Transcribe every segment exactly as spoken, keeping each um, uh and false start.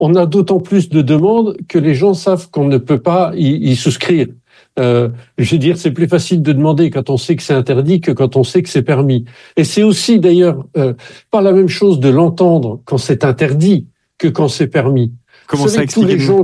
on a d'autant plus de demandes que les gens savent qu'on ne peut pas y, y souscrire. Euh, je veux dire, c'est plus facile de demander quand on sait que c'est interdit que quand on sait que c'est permis. Et c'est aussi d'ailleurs euh, pas la même chose de l'entendre quand c'est interdit que quand c'est permis. Comment ça, tous les gens,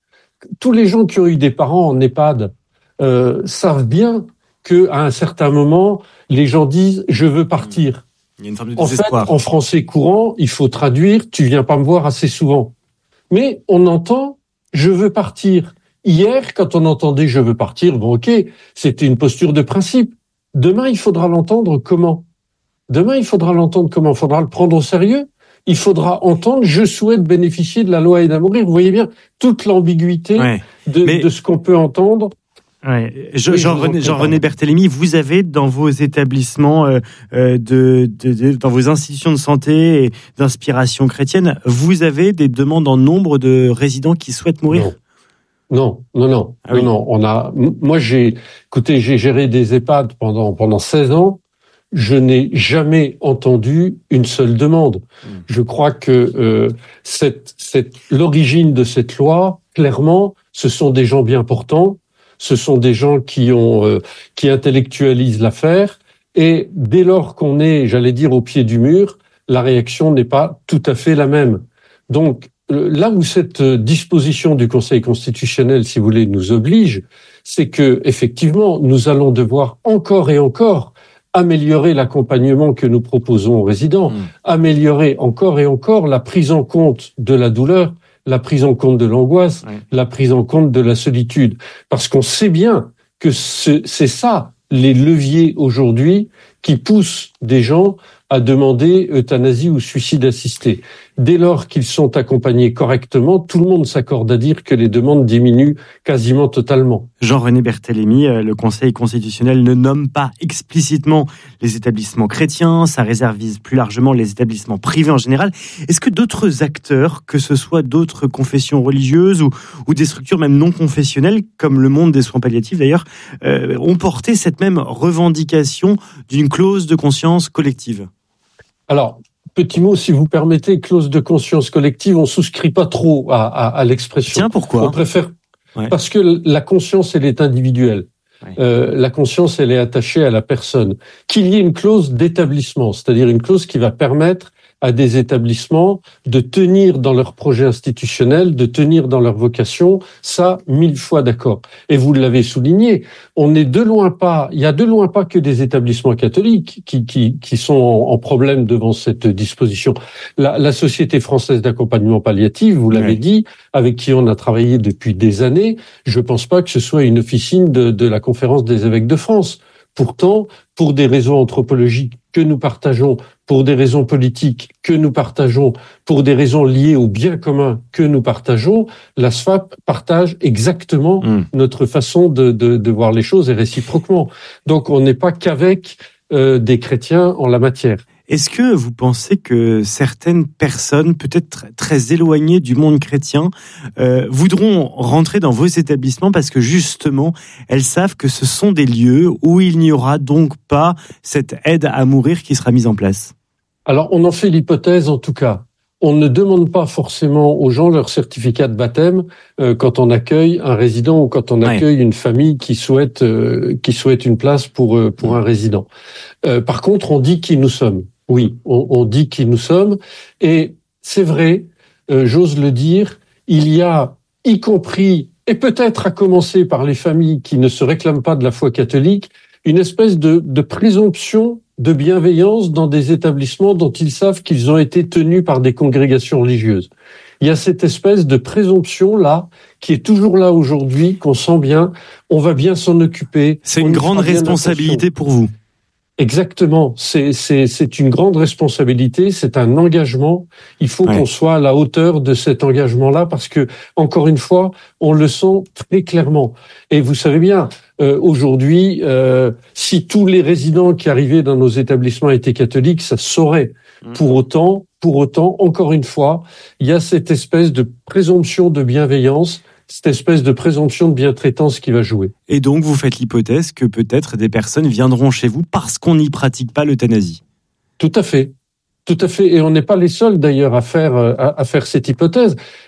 tous les gens qui ont eu des parents en EHPAD euh, savent bien que à un certain moment, les gens disent « je veux partir ». Il y a une forme de en fait, désespoir. En français courant, il faut traduire « tu viens pas me voir assez souvent ». Mais on entend « je veux partir ». Hier, quand on entendait « je veux partir », bon ok, c'était une posture de principe. Demain, il faudra l'entendre comment ? Demain, il faudra l'entendre comment ? Il faudra le prendre au sérieux. Il faudra entendre « je souhaite bénéficier de la loi Aide à mourir ». Vous voyez bien toute l'ambiguïté ouais. de, Mais... de ce qu'on peut entendre. Ouais. Jean-René, Jean-René Berthélémy, vous avez dans vos établissements, euh, de, de, de, dans vos institutions de santé et d'inspiration chrétienne, vous avez des demandes en nombre de résidents qui souhaitent mourir ? Non, non, non, non, ah oui. non, non. On a, moi, j'ai, écoutez, j'ai géré des EHPAD pendant pendant seize ans. Je n'ai jamais entendu une seule demande. Mmh. Je crois que euh, cette, cette, l'origine de cette loi, clairement, ce sont des gens bien portants. Ce sont des gens qui ont, euh, qui intellectualisent l'affaire. Et dès lors qu'on est, j'allais dire, au pied du mur, la réaction n'est pas tout à fait la même. Donc, là où cette disposition du Conseil constitutionnel, si vous voulez, nous oblige, c'est que, effectivement, nous allons devoir encore et encore améliorer l'accompagnement que nous proposons aux résidents, mmh. améliorer encore et encore la prise en compte de la douleur, la prise en compte de l'angoisse, ouais. la prise en compte de la solitude. Parce qu'on sait bien que c'est ça, les leviers aujourd'hui qui poussent des gens à demander euthanasie ou suicide assisté. Dès lors qu'ils sont accompagnés correctement, tout le monde s'accorde à dire que les demandes diminuent quasiment totalement. Jean-René Berthélémy, le Conseil constitutionnel ne nomme pas explicitement les établissements chrétiens, ça réserve plus largement les établissements privés en général. Est-ce que d'autres acteurs, que ce soit d'autres confessions religieuses ou, ou des structures même non confessionnelles, comme le monde des soins palliatifs d'ailleurs, euh, ont porté cette même revendication d'une clause de conscience collective ? Alors, petit mot, si vous permettez, clause de conscience collective, on souscrit pas trop à, à, à l'expression. Tiens, pourquoi ? On préfère ouais. Parce que la conscience, elle est individuelle. Ouais. Euh, la conscience, elle est attachée à la personne. Qu'il y ait une clause d'établissement, c'est-à-dire une clause qui va permettre à des établissements de tenir dans leur projet institutionnel, de tenir dans leur vocation, ça, mille fois d'accord. Et vous l'avez souligné, on est de loin pas, il y a de loin pas que des établissements catholiques qui, qui, qui sont en, en problème devant cette disposition. La, la Société française d'accompagnement palliatif, vous l'avez oui. dit, avec qui on a travaillé depuis des années, je pense pas que ce soit une officine de, de la Conférence des évêques de France. Pourtant, pour des raisons anthropologiques que nous partageons, pour des raisons politiques que nous partageons, pour des raisons liées au bien commun que nous partageons, la S F A P partage exactement mmh. notre façon de, de, de voir les choses et réciproquement. Donc, on n'est pas qu'avec euh, des chrétiens en la matière. Est-ce que vous pensez que certaines personnes, peut-être très éloignées du monde chrétien, euh, voudront rentrer dans vos établissements parce que justement, elles savent que ce sont des lieux où il n'y aura donc pas cette aide à mourir qui sera mise en place ? Alors, on en fait l'hypothèse en tout cas. On ne demande pas forcément aux gens leur certificat de baptême euh, quand on accueille un résident ou quand on accueille ouais. une famille qui souhaite euh, qui souhaite une place pour euh, pour un résident. Euh, par contre, on dit qui nous sommes. Oui, on, on dit qui nous sommes. Et c'est vrai, euh, j'ose le dire, il y a, y compris, et peut-être à commencer par les familles qui ne se réclament pas de la foi catholique, une espèce de, de présomption de bienveillance dans des établissements dont ils savent qu'ils ont été tenus par des congrégations religieuses. Il y a cette espèce de présomption-là qui est toujours là aujourd'hui, qu'on sent bien, on va bien s'en occuper. C'est une grande responsabilité pour vous. Exactement, c'est c'est c'est une grande responsabilité, c'est un engagement. Il faut ouais. qu'on soit à la hauteur de cet engagement-là parce que encore une fois, on le sent très clairement. Et vous savez bien, euh, aujourd'hui, euh, si tous les résidents qui arrivaient dans nos établissements étaient catholiques, ça se saurait. Mmh. Pour autant, pour autant, encore une fois, il y a cette espèce de présomption de bienveillance. Cette espèce de présomption de bientraitance qui va jouer. Et donc, vous faites l'hypothèse que peut-être des personnes viendront chez vous parce qu'on n'y pratique pas l'euthanasie. Tout à fait. Tout à fait. Et on n'est pas les seuls, d'ailleurs, à faire, à, à faire cette hypothèse.